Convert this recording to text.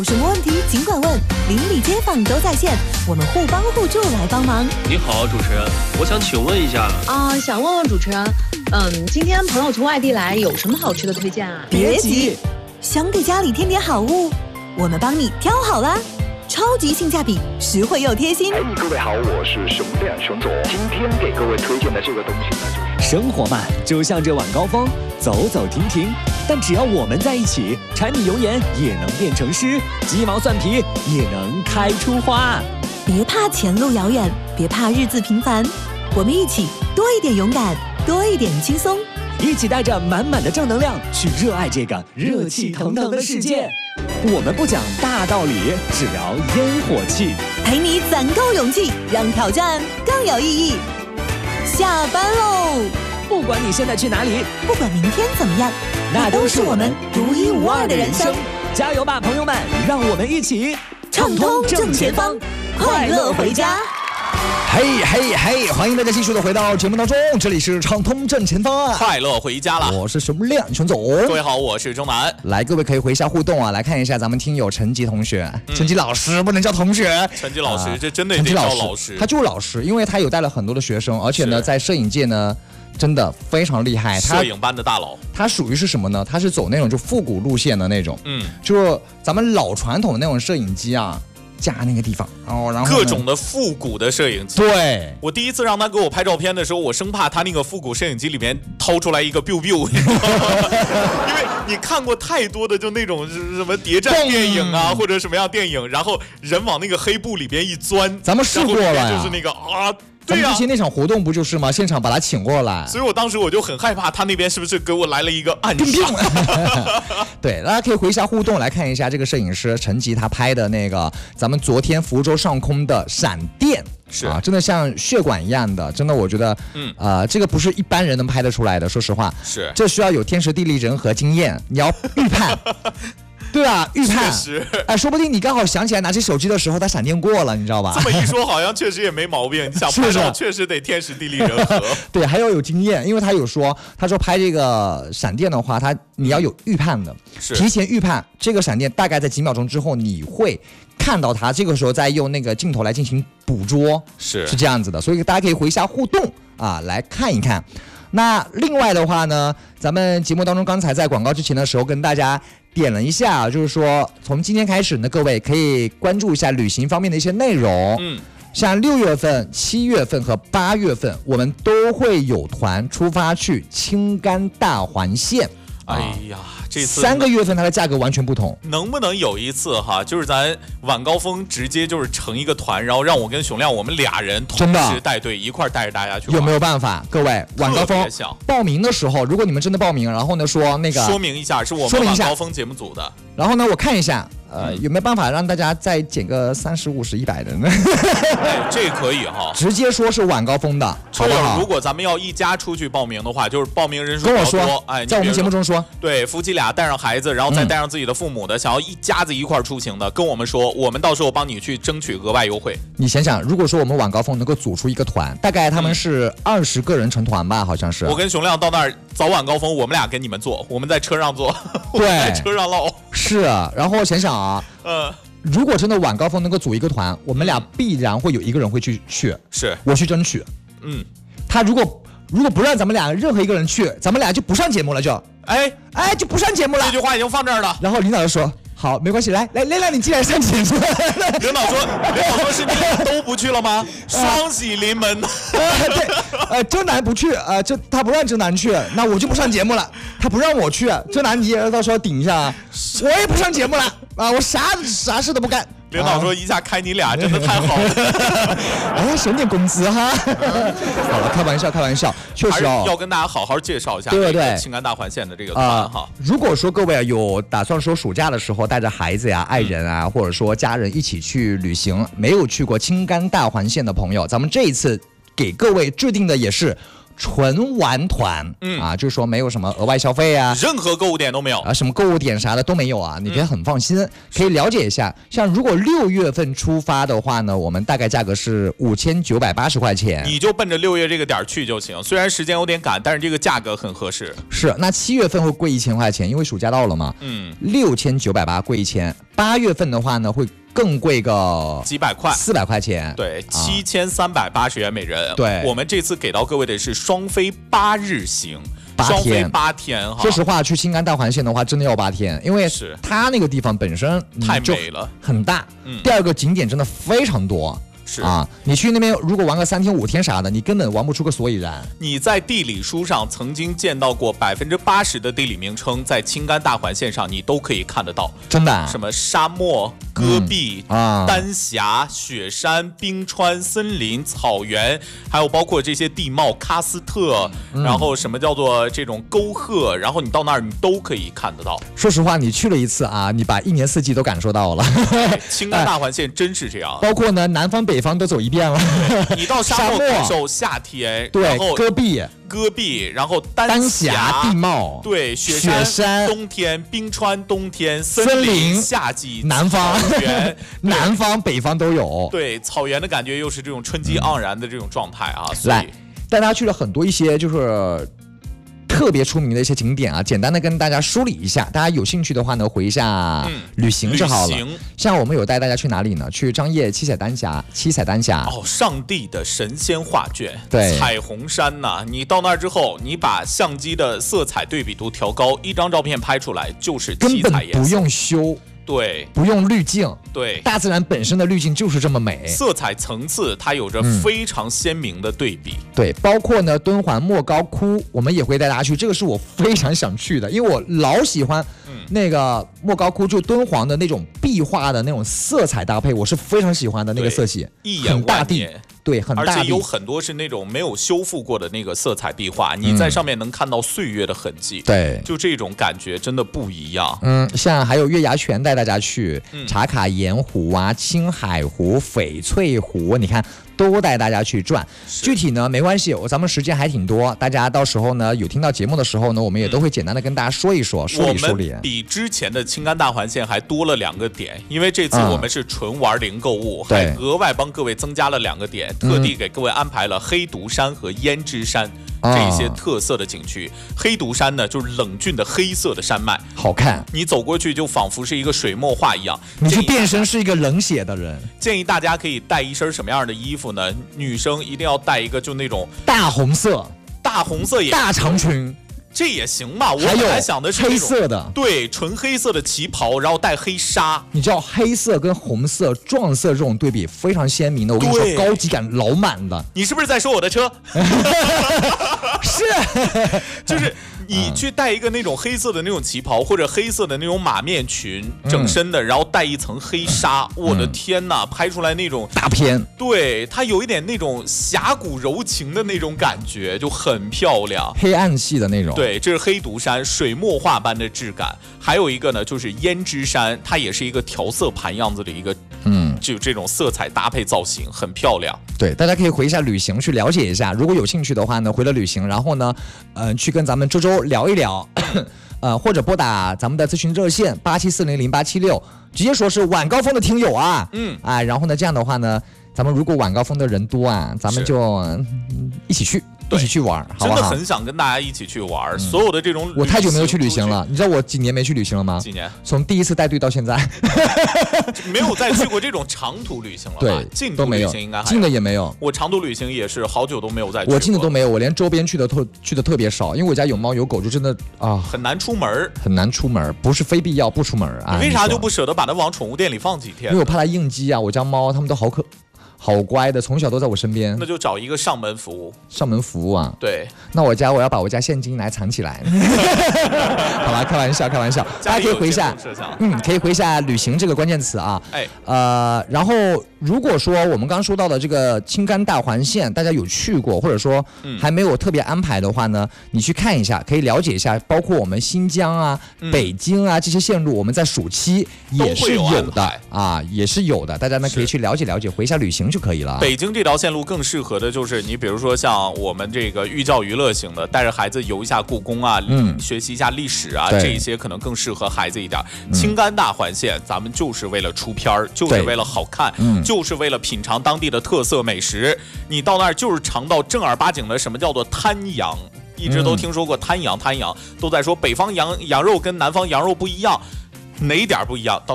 有什么问题尽管问，邻里街坊都在线，我们互帮互助来帮忙。 你好，主持人，我想请问一下想问问主持人，今天朋友从外地来，有什么好吃的推荐啊？ 别急，兄弟家里添点好物，我们帮你挑好啦。超级性价比，实惠又贴心。 各位好，我是熊亮熊总。今天给各位推荐的这个东西呢，就是生活嘛，就像这晚高峰，走走停停。但只要我们在一起，柴米油盐也能变成诗，鸡毛蒜皮也能开出花。 别怕前路遥远，别怕日子平凡，我们一起多一点勇敢，多一点轻松， 一起带着满满的正能量去热爱这个热气腾腾的世界。我们不讲大道理，只聊烟火气， 陪你攒够勇气，让挑战更有意义。下班喽！ 不管你现在去哪里， 不管明天怎么样， 那都是我们独一无二的人生。 加油吧，朋友们！让我们一起畅通正前方，快乐回家。 嘿嘿嘿！欢迎大家继续的回到节目当中，这里是畅通正前方， 快乐回家了。 我是熊亮熊总。 各位好，我是钟南。 来，各位可以回一下互动啊，来看一下咱们听友陈吉同学，陈吉老师不能叫同学， 陈吉老师，这真的得叫老师。 他就是老师，因为他有带了很多的学生，而且呢，在摄影界呢。真的非常厉害， 摄影班的大佬。 他属于是什么呢？他是走那种就复古路线的那种，就是咱们老传统的那种摄影机啊，架那个地方，然后各种的复古的摄影机。 对， 我第一次让他给我拍照片的时候，我生怕他那个复古摄影机里面掏出来一个 biu biu， 因为你看过太多的就那种什么谍战电影啊，或者什么样电影，然后人往那个黑布里边一钻， 咱们试过了呀， 就是那个啊。 咱们之前那场活动不就是吗？现场把他请过来， 所以我当时我就很害怕，他那边是不是给我来了一个暗杀？ 对，大家可以回一下互动来看一下这个摄影师陈吉他拍的那个咱们昨天福州上空的闪电， 是啊，真的像血管一样的，真的我觉得，这个不是一般人能拍得出来的，说实话， 是， 这需要有天时地利人和经验，你要预判。对啊，预判，哎，说不定你刚好想起来拿起手机的时候，它闪电过了，你知道吧？ 这么一说，好像确实也没毛病。你想拍照，确实得天时地利人和。 对，还要有经验，因为他有说，他说拍这个闪电的话，你要有预判的，提前预判这个闪电大概在几秒钟之后你会看到它，这个时候再用那个镜头来进行捕捉，是这样子的。所以大家可以回一下互动啊，来看一看。那另外的话呢，咱们节目当中刚才在广告之前的时候跟大家点了一下，就是说从今天开始呢，各位可以关注一下旅行方面的一些内容。像6月份、7月份和8月份，我们都会有团出发去青甘大环线。 哎呀，这次 3个月份它的价格完全不同。 能不能有一次哈，就是咱晚高峰直接就是成一个团，然后让我跟熊亮我们俩人同时带队一块带着大家去玩？ 有没有办法？各位，晚高峰报名的时候，如果你们真的报名，然后呢说那个说明一下是我们晚高峰节目组的， 然后呢我看一下。有没有办法让大家再减个30、50、100的呢？ 哎，这可以哈， 直接说是晚高峰的，好不好？ 如果咱们要一家出去报名的话，就是报名人数跟我说， 哎， 在我们节目中说， 对，夫妻俩带上孩子，然后再带上自己的父母的，想要一家子一块出行的，跟我们说，我们到时候帮你去争取额外优惠。 你想想，如果说我们晚高峰能够组出一个团，大概他们是20个人成团吧，好像是。 我跟熊亮到那儿早晚高峰，我们俩跟你们坐，我们在车上坐， 对， 在车上唠。 是，然后想想啊，如果真的晚高峰能够组一个团，我们俩必然会有一个人会去， 是我去争取。他如果不让咱们俩任何一个人去，咱们俩就不上节目了，就就不上节目了。 这句话已经放这儿了。 然后领导就说。好，没关系，来，你进来上节目。 领导说是你都不去了吗？双喜临门。 对，周南不去，他不让周南去，那我就不上节目了。他不让我去，周南你也到时候顶一下啊。我也不上节目了啊，我啥事都不干。 领导说一下开你俩真的太好了， 哎呀，省点工资哈。好了，开玩笑，确实要跟大家好好介绍一下对青甘大环线的这个团哈。 如果说各位有打算说暑假的时候带着孩子呀、爱人啊，或者说家人一起去旅行，没有去过青甘大环线的朋友，咱们这一次给各位制定的也是纯玩团，就是说没有什么额外消费啊， 任何购物点都没有啊，什么购物点啥的都没有啊，你可以很放心，可以了解一下。像如果6月份出发的话呢，我们大概价格是5980块钱， 你就奔着6月这个点去就行。虽然时间有点赶，但是这个价格很合适。 是，那7月份会贵1000块钱，因为暑假到了嘛。6980贵1000。8月份的话呢，会更贵个几百块 ，400块钱。 对，7380元每人。 对， 我们这次给到各位的是双飞8日行。双飞8天哈。 说实话，去青甘大环线的话，真的要8天，因为它那个地方本身太美了， 很大。第二个景点真的非常多。 是啊，你去那边如果玩个3天5天啥的，你根本玩不出个所以然。 你在地理书上曾经见到过80%的地理名称，在青甘大环线上你都可以看得到。 真的、啊？ 什么沙漠、戈壁、丹霞、雪山、冰川、森林、草原，还有包括这些地貌，喀斯特，然后什么叫做这种沟壑，然后你到那儿你都可以看得到。 说实话，你去了一次啊，你把1年4季都感受到了。 青甘大环线真是这样， 包括呢南方北方都走一遍了。 你到沙漠感受夏天， 对， 然后戈壁，然后丹霞地貌， 对，雪山冬天，冰川冬天，森林夏季， 南方南方北方都有。 对，草原的感觉又是这种春气盎然的这种状态啊。 来，带大家去了很多一些就是特别出名的一些景点啊，简单的跟大家梳理一下，大家有兴趣的话呢，回一下旅行就好了。像我们有带大家去哪里呢？去张掖七彩丹霞。哦， 上帝的神仙画卷， 对， 彩虹山呐！你到那儿之后，你把相机的色彩对比度调高，一张照片拍出来就是七彩颜色， 根本不用修。 对， 不用滤镜， 对， 大自然本身的滤镜就是这么美， 色彩层次它有着非常鲜明的对比。 对，包括呢敦煌莫高窟，我们也会带大家去，这个是我非常想去的，因为我老喜欢那个莫高窟，就敦煌的那种壁画的那种色彩搭配，我是非常喜欢的那个色系， 一眼万年。 对，很大地， 而且有很多是那种没有修复过的那个色彩壁画，你在上面能看到岁月的痕迹。 对， 就这种感觉真的不一样。 像还有月牙泉带大家去，茶卡盐湖啊、青海湖、翡翠湖，你看都带大家去转。具体呢没关系，咱们时间还挺多，大家到时候呢有听到节目的时候呢，我们也都会简单的跟大家说一说，梳理梳理。 我们比之前的青甘大环线还多了2个点，因为这次我们是纯玩零购物，还额外帮各位增加了2个点。特地给各位安排了黑独山和胭脂山这些特色的景区。黑独山呢，就是冷峻的黑色的山脉， 好看， 你走过去就仿佛是一个水墨画一样， 你就变身是一个冷血的人。 建议大家可以带一身什么样的衣服呢？女生一定要带一个就那种大红色也大长裙。 这也行吧，我本来想的是黑色的， 对，纯黑色的旗袍，然后带黑纱。 你知道黑色跟红色、撞色这种对比非常鲜明的，我跟你说，高级感老满的。 你是不是在说我的车？ 是， 就是你去带一个那种黑色的那种旗袍，或者黑色的那种马面裙，整身的，然后带一层黑纱，我的天哪，拍出来那种大片， 对，它有一点那种侠骨柔情的那种感觉，就很漂亮， 黑暗系的那种。 对，这是黑独山，水墨画般的质感。还有一个呢，就是胭脂山，它也是一个调色盘样子的一个，就这种色彩搭配造型很漂亮。 对，大家可以回一下旅行去了解一下，如果有兴趣的话呢，回了旅行，然后呢，去跟咱们周周聊一聊，或者拨打咱们的咨询热线87400876，直接说是晚高峰的听友啊，然后呢，这样的话呢，咱们如果晚高峰的人多啊，咱们就一起去玩，好不好？ 真的很想跟大家一起去玩，所有的这种我太久没有去旅行了，你知道我几年没去旅行了吗？ 几年？ 从第一次带队到现在， 没有再去过这种长途旅行了吧？ 对， 近途旅行应该还近的也没有。 我长途旅行也是好久都没有再去过。 我近的都没有，我连周边去的特别少，因为我家有猫有狗，就真的很难出门， 不是非必要不出门啊。 你为啥就不舍得把它往宠物店里放几天？ 因为我怕它应激啊，我家猫它们都好乖的，从小都在我身边。 那就找一个上门服务啊。 对， 那我要把我家现金来藏起来。好吧，开玩笑。大家可以回一下，可以回一下旅行这个关键词啊。然后如果说我们刚刚说到的这个青甘大环线，大家有去过，或者说还没有特别安排的话呢，你去看一下，可以了解一下，包括我们新疆啊、北京啊这些线路，我们在暑期也是有的啊，也是有的。大家呢可以去了解了解，回一下旅行就可以了。 北京这条线路更适合的就是你比如说像我们这个寓教于乐型的，带着孩子游一下故宫啊，学习一下历史啊，这一些可能更适合孩子一点。青甘大环线，咱们就是为了出片儿，就是为了好看，就是为了品尝当地的特色美食。你到那儿就是尝到正儿八经的什么叫做滩羊，一直都听说过滩羊，都在说北方羊肉跟南方羊肉不一样，哪一点不一样？